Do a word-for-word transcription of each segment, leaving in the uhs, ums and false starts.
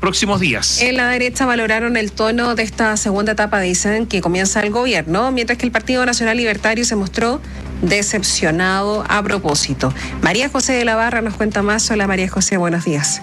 próximos días. En la derecha valoraron el tono de esta segunda etapa, dicen, que comienza el gobierno, mientras que el Partido Nacional Libertario se mostró decepcionado a propósito. María José de la Barra nos cuenta más. Hola María José, buenos días.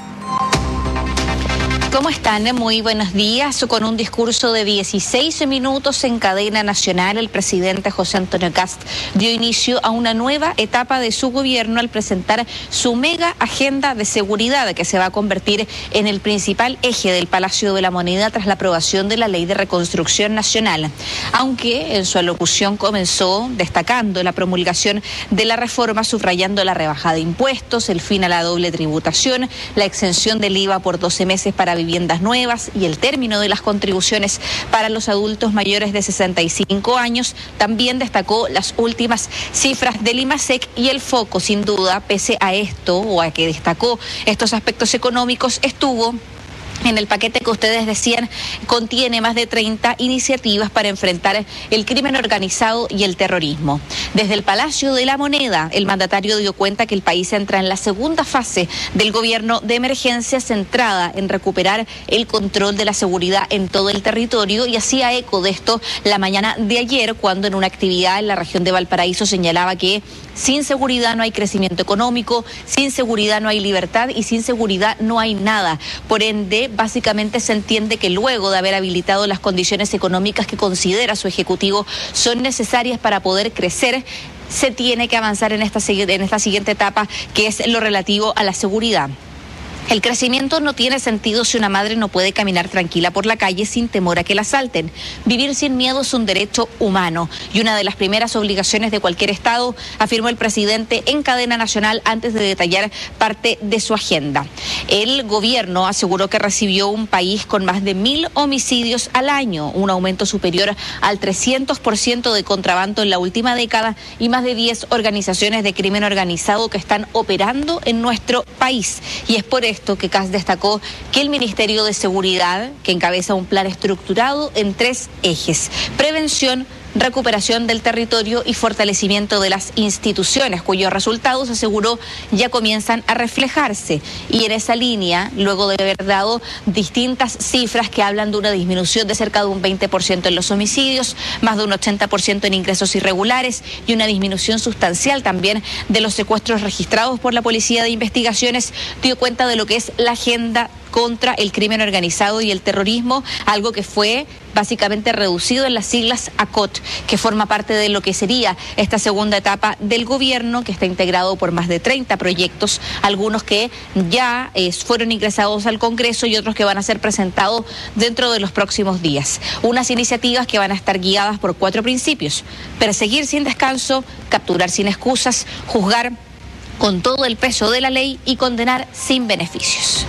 ¿Cómo están? Muy buenos días. Con un discurso de dieciséis minutos en cadena nacional, el presidente José Antonio Kast dio inicio a una nueva etapa de su gobierno al presentar su mega agenda de seguridad, que se va a convertir en el principal eje del Palacio de la Moneda tras la aprobación de la Ley de Reconstrucción Nacional. Aunque en su alocución comenzó destacando la promulgación de la reforma, subrayando la rebaja de impuestos, el fin a la doble tributación, la exención del I V A por doce meses para viviendas nuevas y el término de las contribuciones para los adultos mayores de sesenta y cinco años. También destacó las últimas cifras del IMASEC y el foco, sin duda, pese a esto o a que destacó estos aspectos económicos, estuvo en el paquete que ustedes decían contiene más de treinta iniciativas para enfrentar el crimen organizado y el terrorismo. Desde el Palacio de la Moneda, el mandatario dio cuenta que el país entra en la segunda fase del gobierno de emergencia centrada en recuperar el control de la seguridad en todo el territorio, y hacía eco de esto la mañana de ayer cuando en una actividad en la región de Valparaíso señalaba que sin seguridad no hay crecimiento económico, sin seguridad no hay libertad y sin seguridad no hay nada. Por ende, básicamente se entiende que luego de haber habilitado las condiciones económicas que considera su ejecutivo son necesarias para poder crecer, se tiene que avanzar en esta, en esta siguiente etapa, que es lo relativo a la seguridad. El crecimiento no tiene sentido si una madre no puede caminar tranquila por la calle sin temor a que la asalten. Vivir sin miedo es un derecho humano y una de las primeras obligaciones de cualquier Estado, afirmó el presidente en cadena nacional antes de detallar parte de su agenda. El gobierno aseguró que recibió un país con más de mil homicidios al año, un aumento superior al trescientos por ciento de contrabando en la última década y más de diez organizaciones de crimen organizado que están operando en nuestro país. Y es por esto que Kast destacó que el Ministerio de Seguridad, que encabeza un plan estructurado en tres ejes: prevención, recuperación del territorio y fortalecimiento de las instituciones, cuyos resultados, aseguró, ya comienzan a reflejarse. Y en esa línea, luego de haber dado distintas cifras que hablan de una disminución de cerca de un veinte por ciento en los homicidios, más de un ochenta por ciento en ingresos irregulares y una disminución sustancial también de los secuestros registrados por la Policía de Investigaciones, dio cuenta de lo que es la agenda contra el crimen organizado y el terrorismo, algo que fue básicamente reducido en las siglas A C O T, que forma parte de lo que sería esta segunda etapa del gobierno, que está integrado por más de treinta proyectos, algunos que ya eh, fueron ingresados al Congreso y otros que van a ser presentados dentro de los próximos días. Unas iniciativas que van a estar guiadas por cuatro principios: perseguir sin descanso, capturar sin excusas, juzgar con todo el peso de la ley y condenar sin beneficios.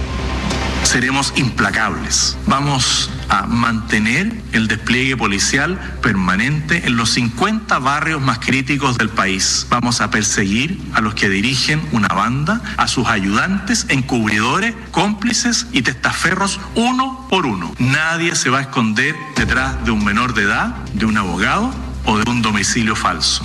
Seremos implacables. Vamos a mantener el despliegue policial permanente en los cincuenta barrios más críticos del país. Vamos a perseguir a los que dirigen una banda, a sus ayudantes, encubridores, cómplices y testaferros uno por uno. Nadie se va a esconder detrás de un menor de edad, de un abogado o de un domicilio falso.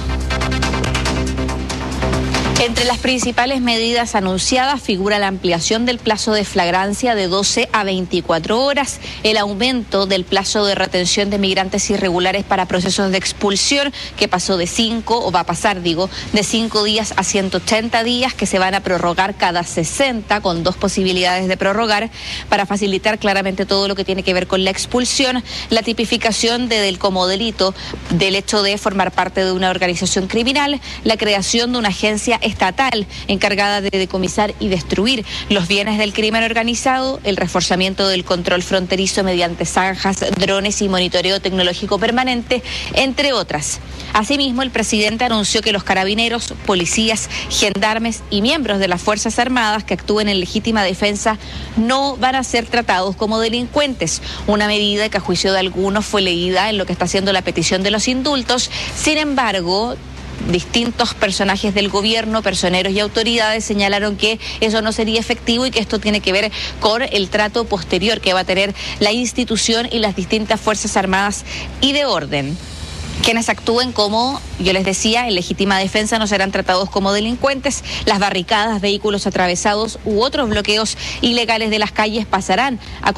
Entre las principales medidas anunciadas figura la ampliación del plazo de flagrancia de doce a veinticuatro horas, el aumento del plazo de retención de migrantes irregulares para procesos de expulsión, que pasó de cinco, o va a pasar, digo, de cinco días a ciento ochenta días, que se van a prorrogar cada sesenta, con dos posibilidades de prorrogar, para facilitar claramente todo lo que tiene que ver con la expulsión, la tipificación de, del como delito del hecho de formar parte de una organización criminal, la creación de una agencia estatal encargada de decomisar y destruir los bienes del crimen organizado, el reforzamiento del control fronterizo mediante zanjas, drones y monitoreo tecnológico permanente, entre otras. Asimismo, el presidente anunció que los carabineros, policías, gendarmes y miembros de las Fuerzas Armadas que actúen en legítima defensa no van a ser tratados como delincuentes, una medida que a juicio de algunos fue leída en lo que está haciendo la petición de los indultos. Sin embargo, distintos personajes del gobierno, personeros y autoridades señalaron que eso no sería efectivo y que esto tiene que ver con el trato posterior que va a tener la institución y las distintas Fuerzas Armadas y de orden. Quienes actúen como, yo les decía, en legítima defensa no serán tratados como delincuentes. Las barricadas, vehículos atravesados u otros bloqueos ilegales de las calles pasarán a